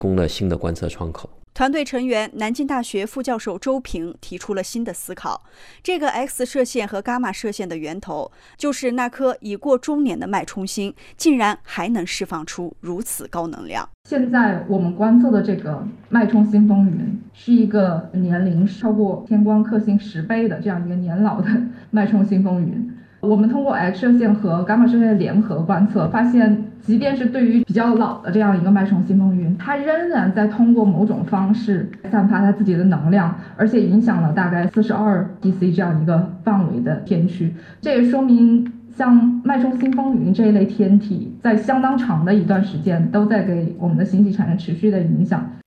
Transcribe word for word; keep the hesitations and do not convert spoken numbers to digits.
供了新的观测窗口。 团队成员南京大学副教授周平提出了新的思考，这个 X 射线和伽马射线的源头就是那颗已过中年的脉冲星，竟然还能释放出如此高能量。 现在我们观测的这个脉冲星风云是一个年龄超过天光克星十倍的这样一个年老的脉冲星风云。我们通过 X 射线和伽马射线联合观测，发现即便是对于比较老的这样一个脉冲星风云，它仍然在通过某种方式散发它自己的能量，而且影响了大概四十二 P C 这样一个范围的天区。这也说明像脉冲星风云这一类天体在相当长的一段时间都在给我们的星系产生持续的影响。